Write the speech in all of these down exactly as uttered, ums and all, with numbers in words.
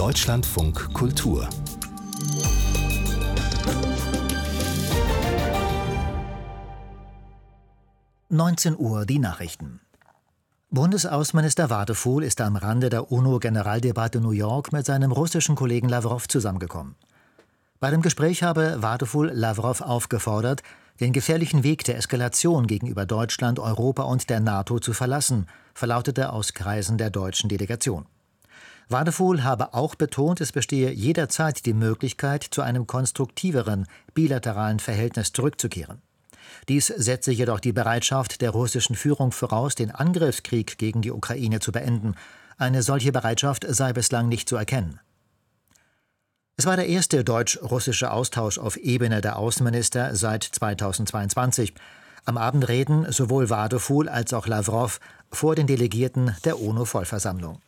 Deutschlandfunk Kultur neunzehn Uhr die Nachrichten. Bundesaußenminister Wadefuhl ist am Rande der UNO-Generaldebatte New York mit seinem russischen Kollegen Lawrow zusammengekommen. Bei dem Gespräch habe Wadefuhl Lawrow aufgefordert, den gefährlichen Weg der Eskalation gegenüber Deutschland, Europa und der NATO zu verlassen, verlautete aus Kreisen der deutschen Delegation. Wadefuhl habe auch betont, es bestehe jederzeit die Möglichkeit, zu einem konstruktiveren, bilateralen Verhältnis zurückzukehren. Dies setze jedoch die Bereitschaft der russischen Führung voraus, den Angriffskrieg gegen die Ukraine zu beenden. Eine solche Bereitschaft sei bislang nicht zu erkennen. Es war der erste deutsch-russische Austausch auf Ebene der Außenminister seit zweitausendzweiundzwanzig. Am Abend reden sowohl Wadefuhl als auch Lawrow vor den Delegierten der UNO-Vollversammlung.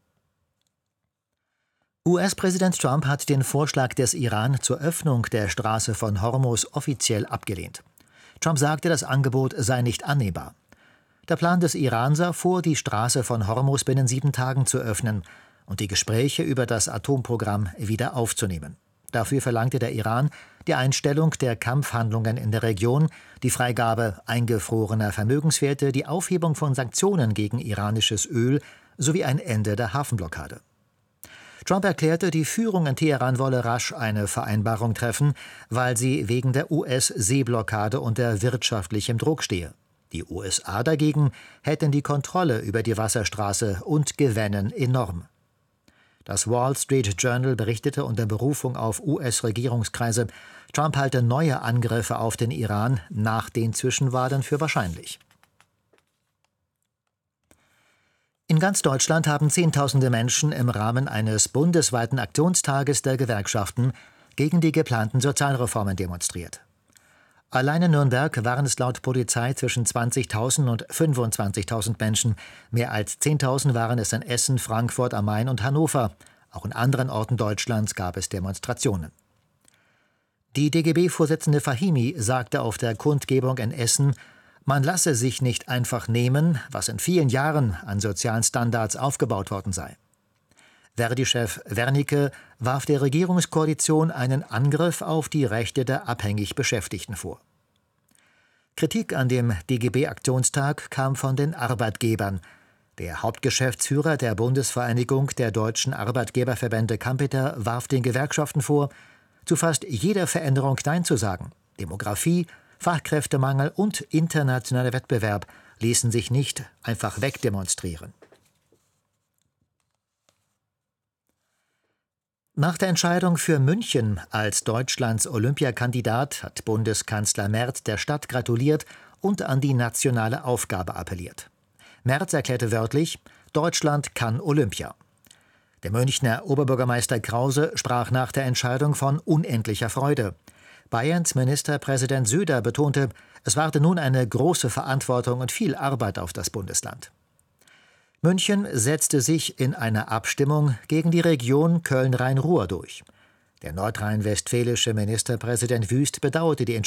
U S-Präsident Trump hat den Vorschlag des Iran zur Öffnung der Straße von Hormuz offiziell abgelehnt. Trump sagte, das Angebot sei nicht annehmbar. Der Plan des Iran sah vor, die Straße von Hormuz binnen sieben Tagen zu öffnen und die Gespräche über das Atomprogramm wieder aufzunehmen. Dafür verlangte der Iran die Einstellung der Kampfhandlungen in der Region, die Freigabe eingefrorener Vermögenswerte, die Aufhebung von Sanktionen gegen iranisches Öl sowie ein Ende der Hafenblockade. Trump erklärte, die Führung in Teheran wolle rasch eine Vereinbarung treffen, weil sie wegen der U S-Seeblockade unter wirtschaftlichem Druck stehe. Die U S A dagegen hätten die Kontrolle über die Wasserstraße und gewännen enorm. Das Wall Street Journal berichtete unter Berufung auf U S-Regierungskreise, Trump halte neue Angriffe auf den Iran nach den Zwischenwahlen für wahrscheinlich. In ganz Deutschland haben Zehntausende Menschen im Rahmen eines bundesweiten Aktionstages der Gewerkschaften gegen die geplanten Sozialreformen demonstriert. Allein in Nürnberg waren es laut Polizei zwischen zwanzigtausend und fünfundzwanzigtausend Menschen. Mehr als zehntausend waren es in Essen, Frankfurt am Main und Hannover. Auch in anderen Orten Deutschlands gab es Demonstrationen. Die D G B-Vorsitzende Fahimi sagte auf der Kundgebung in Essen, man lasse sich nicht einfach nehmen, was in vielen Jahren an sozialen Standards aufgebaut worden sei. Verdi-Chef Wernicke warf der Regierungskoalition einen Angriff auf die Rechte der abhängig Beschäftigten vor. Kritik an dem D G B-Aktionstag kam von den Arbeitgebern. Der Hauptgeschäftsführer der Bundesvereinigung der deutschen Arbeitgeberverbände Kampeter warf den Gewerkschaften vor, zu fast jeder Veränderung Nein zu sagen. Demografie, Fachkräftemangel und internationaler Wettbewerb ließen sich nicht einfach wegdemonstrieren. Nach der Entscheidung für München als Deutschlands Olympiakandidat hat Bundeskanzler Merz der Stadt gratuliert und an die nationale Aufgabe appelliert. Merz erklärte wörtlich, Deutschland kann Olympia. Der Münchner Oberbürgermeister Krause sprach nach der Entscheidung von unendlicher Freude. Bayerns Ministerpräsident Söder betonte, es warte nun eine große Verantwortung und viel Arbeit auf das Bundesland. München setzte sich in einer Abstimmung gegen die Region Köln-Rhein-Ruhr durch. Der nordrhein-westfälische Ministerpräsident Wüst bedauerte die Entscheidung.